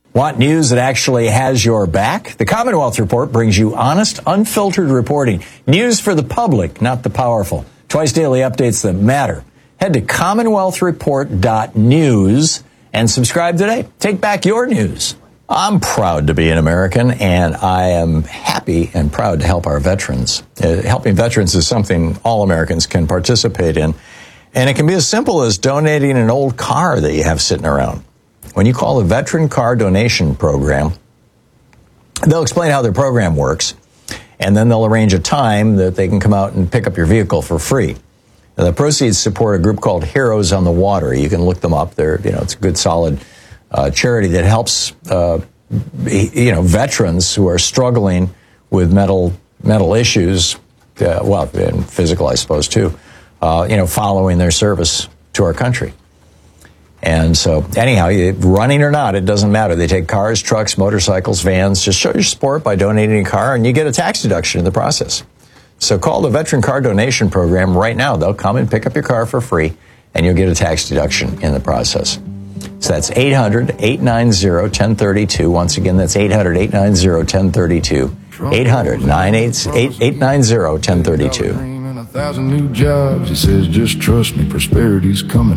Want news that actually has your back? The Commonwealth Report brings you honest, unfiltered reporting. News for the public, not the powerful. Twice daily updates that matter. Head to commonwealthreport.news and subscribe today. Take back your news. I'm proud to be an American, and I am happy and proud to help our veterans. Helping veterans is something all Americans can participate in, and it can be as simple as donating an old car that you have sitting around. When you call the Veteran Car Donation Program, they'll explain how their program works, and then they'll arrange a time that they can come out and pick up your vehicle for free. Now, the proceeds support a group called Heroes on the Water. You can look them up. It's a good, solid charity that helps veterans who are struggling with mental issues, and physical, I suppose, too. Following their service to our country. And so, anyhow, running or not, it doesn't matter. They take cars, trucks, motorcycles, vans. Just show your support by donating a car, and you get a tax deduction in the process. So call the Veteran Car Donation Program right now. They'll come and pick up your car for free, and you'll get a tax deduction in the process. So that's 800-890-1032. Once again, that's 800-890-1032. 800-890-1032. 1,000 new jobs. He says, just trust me, prosperity's coming.